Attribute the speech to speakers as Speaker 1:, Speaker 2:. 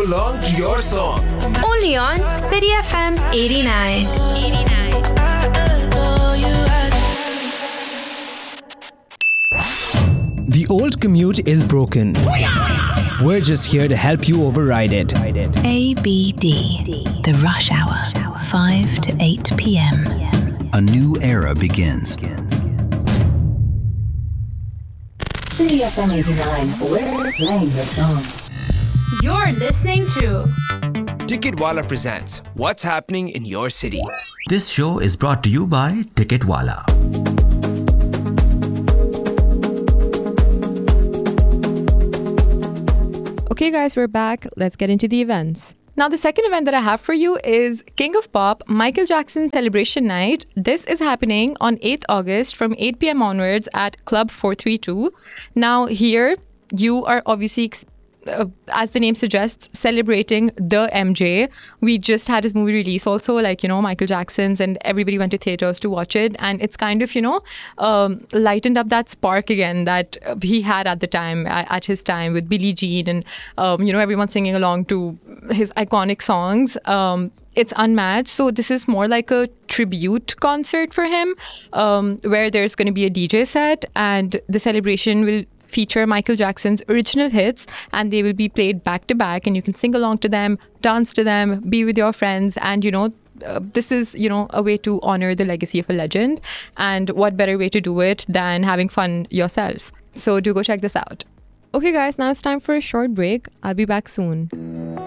Speaker 1: along to your song.
Speaker 2: Only on City FM 89.
Speaker 3: The old commute is broken. We're just here to help you override it.
Speaker 4: ABD, the rush hour, 5 to 8 p.m.
Speaker 5: A new era begins.
Speaker 6: City FM 89, we're playing the song.
Speaker 2: You're listening to
Speaker 1: Ticketwala presents What's Happening in Your City.
Speaker 5: This show is brought to you by Ticketwala.
Speaker 7: Okay guys, we're back. Let's get into the events. Now, the second event that I have for you is King of Pop Michael Jackson Celebration Night. This is happening on 8th August from 8 p.m. onwards at Club 432. Now, here you are obviously, as the name suggests, celebrating the MJ. We just had his movie release also, like, Michael Jackson's, and everybody went to theaters to watch it. And it's kind of, lightened up that spark again that he had at the time, at his time with Billie Jean and, everyone singing along to his iconic songs. It's unmatched. So this is more like a tribute concert for him, where there's going to be a DJ set and the celebration will feature Michael Jackson's original hits, and they will be played back to back, and you can sing along to them, dance to them, be with your friends, and this is a way to honor the legacy of a legend. And what better way to do it than having fun yourself? So do go check this out. Okay guys, now it's time for a short break. I'll be back soon.